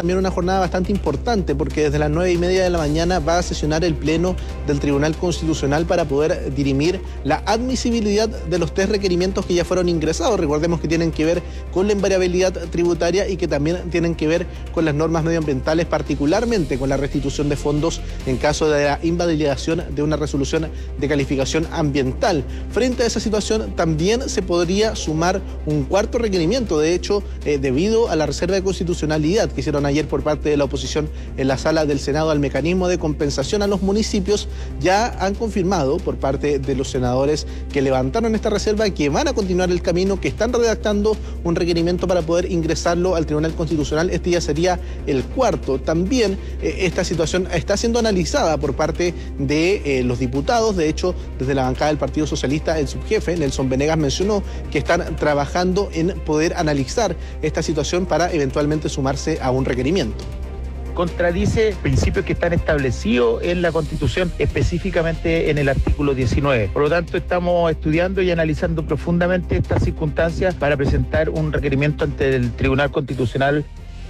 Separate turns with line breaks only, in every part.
también una jornada bastante importante, porque desde las 9:30 de la mañana va a sesionar el Pleno del Tribunal Constitucional para poder dirimir la admisibilidad de los 3 requerimientos que ya fueron ingresados. Recordemos que tienen que ver con la invariabilidad tributaria y que también tienen que ver con las normas medioambientales, particularmente con la restitución de fondos en caso de la invalidación de una resolución de calificación ambiental. Frente a esa situación, también se podría sumar un 4.º requerimiento. De hecho, debido a la reserva de constitucionalidad que hicieron ayer por parte de la oposición en la sala del Senado al mecanismo de compensación a los municipios, ya han confirmado por parte de los senadores que levantaron esta reserva que van a continuar el camino, que están redactando un requerimiento para poder ingresarlo al Tribunal Constitucional. Este ya sería el 4.º. También esta situación está siendo analizada por parte de los diputados. De hecho, desde la bancada del Partido Socialista, el subjefe Nelson Venegas mencionó que están trabajando en poder analizar esta situación para eventualmente sumarse a un requerimiento.
Contradice principios que están establecidos en la Constitución, específicamente en el artículo 19. Por lo tanto, estamos estudiando y analizando profundamente estas circunstancias para presentar un requerimiento ante el Tribunal Constitucional.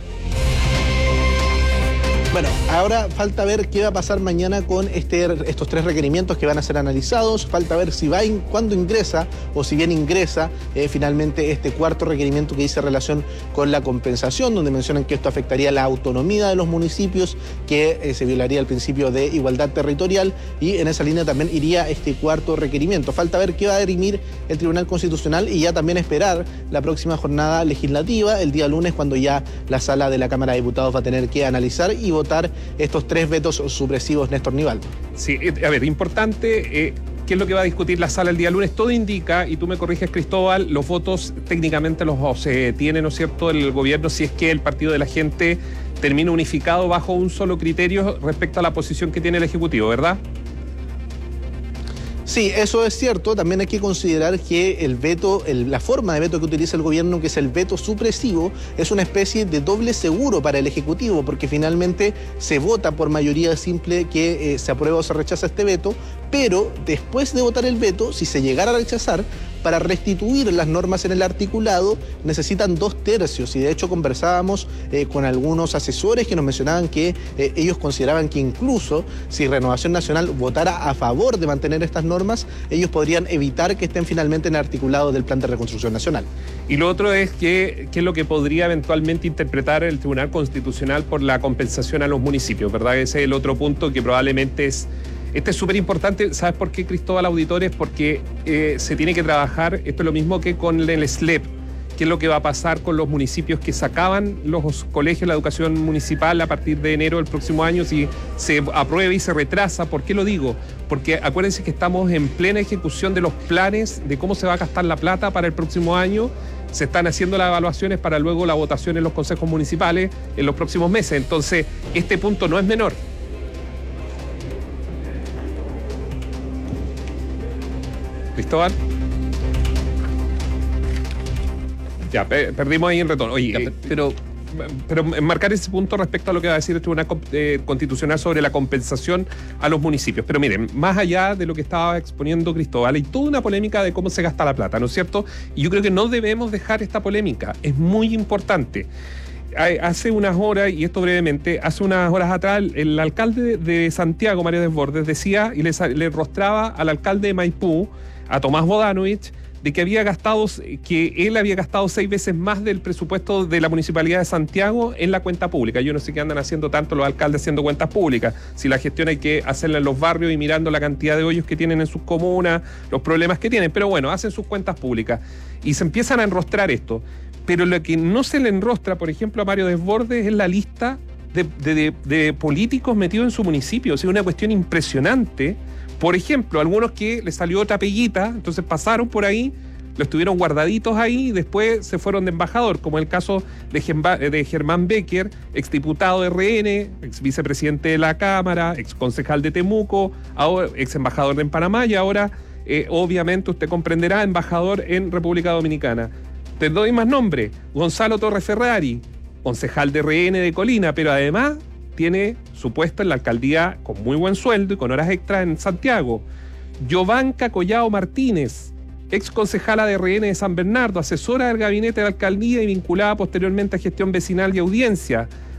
Bueno, ahora falta ver qué va a pasar mañana con estos 3 requerimientos que van a ser analizados. Falta ver si cuándo ingresa o si bien ingresa finalmente este 4.º requerimiento que dice relación con la compensación, donde mencionan que esto afectaría la autonomía de los municipios, que se violaría el principio de igualdad territorial, y en esa línea también iría este 4.º requerimiento. Falta ver qué va a dirimir el Tribunal Constitucional y ya también esperar la próxima jornada legislativa, el día lunes, cuando ya la sala de la Cámara de Diputados va a tener que analizar y votar estos 3 vetos supresivos, Néstor Nivaldo.
Sí, a ver, importante, ¿qué es lo que va a discutir la sala el día lunes? Todo indica, y tú me corriges, Cristóbal, los votos técnicamente los tiene, ¿no es cierto?, el gobierno, si es que el Partido de la Gente termina unificado bajo un solo criterio respecto a la posición que tiene el Ejecutivo, ¿verdad?
Sí, eso es cierto. También hay que considerar que el veto, la forma de veto que utiliza el gobierno, que es el veto supresivo, es una especie de doble seguro para el Ejecutivo, porque finalmente se vota por mayoría simple que se aprueba o se rechaza este veto, pero después de votar el veto, si se llegara a rechazar, para restituir las normas en el articulado necesitan 2/3, y de hecho conversábamos con algunos asesores que nos mencionaban que ellos consideraban que incluso si Renovación Nacional votara a favor de mantener estas normas, ellos podrían evitar que estén finalmente en el articulado del Plan de Reconstrucción Nacional.
Y lo otro es qué es lo que podría eventualmente interpretar el Tribunal Constitucional por la compensación a los municipios, ¿verdad? Ese es el otro punto que probablemente es... Este es súper importante. ¿Sabes por qué, Cristóbal, auditores? Porque se tiene que trabajar, esto es lo mismo que con el SLEP, qué es lo que va a pasar con los municipios que sacaban los colegios, la educación municipal a partir de enero del próximo año, si se aprueba y se retrasa. ¿Por qué lo digo? Porque acuérdense que estamos en plena ejecución de los planes de cómo se va a gastar la plata para el próximo año. Se están haciendo las evaluaciones para luego la votación en los consejos municipales en los próximos meses. Entonces, este punto no es menor. Cristóbal. Ya, perdimos ahí en retorno. Oye,
Ya, pero
enmarcar ese punto respecto a lo que va a decir el Tribunal Constitucional sobre la compensación a los municipios. Pero miren, más allá de lo que estaba exponiendo Cristóbal, hay toda una polémica de cómo se gasta la plata, ¿no es cierto? Y yo creo que no debemos dejar esta polémica. Es muy importante. Hace unas horas, y esto brevemente, hace unas horas atrás, el alcalde de Santiago, Mario Desbordes, decía y le rostraba al alcalde de Maipú, a Tomás Bodanovich, de que él había gastado 6 veces más del presupuesto de la Municipalidad de Santiago en la cuenta pública. Yo no sé qué andan haciendo tanto los alcaldes haciendo cuentas públicas, si la gestión hay que hacerla en los barrios y mirando la cantidad de hoyos que tienen en sus comunas, los problemas que tienen, pero bueno, hacen sus cuentas públicas y se empiezan a enrostrar esto. Pero lo que no se le enrostra, por ejemplo, a Mario Desbordes es la lista de políticos metidos en su municipio. O sea, una cuestión impresionante. Por ejemplo, algunos que les salió otra peguita, entonces pasaron por ahí, los tuvieron guardaditos ahí y después se fueron de embajador, como el caso de Germán Becker, exdiputado de RN, ex vicepresidente de la Cámara, ex concejal de Temuco, ahora ex embajador en Panamá y ahora, obviamente, usted comprenderá, embajador en República Dominicana. Te doy más nombre: Gonzalo Torres Ferrari, concejal de RN de Colina, pero además tiene su puesto en la alcaldía con muy buen sueldo y con horas extras en Santiago. Yovanka Collao Martínez, ex concejala de RN de San Bernardo, asesora del gabinete de la alcaldía y vinculada posteriormente a gestión vecinal y audiencia.